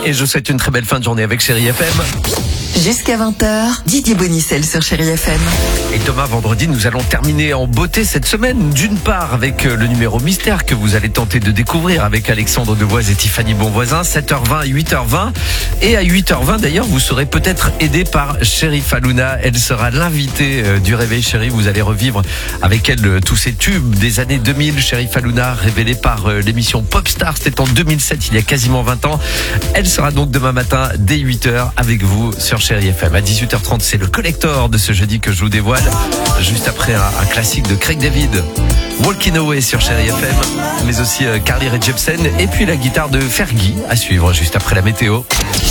Et je vous souhaite une très belle fin de journée avec Chérie FM. Jusqu'à 20h, Didier Bonicel sur Chérie FM. Et Thomas, vendredi, nous allons terminer en beauté cette semaine. D'une part, avec le numéro mystère que vous allez tenter de découvrir avec Alexandre Devoise et Tiffany Bonvoisin, 7h20 et 8h20. Et à 8h20, d'ailleurs, vous serez peut-être aidé par Chérie Halouna. Elle sera l'invitée du Réveil Chérie. Vous allez revivre avec elle tous ces tubes des années 2000. Chérie Halouna, révélée par l'émission Popstar. C'était en 2007, il y a quasiment 20 ans. Elle sera donc demain matin dès 8h avec vous sur Chérie FM. À 18h30, c'est le collector de ce jeudi que je vous dévoile. Juste après un classique de Craig David, Walking Away sur Chérie FM, mais aussi Carly Rae Jepsen et puis la guitare de Fergie à suivre juste après la météo.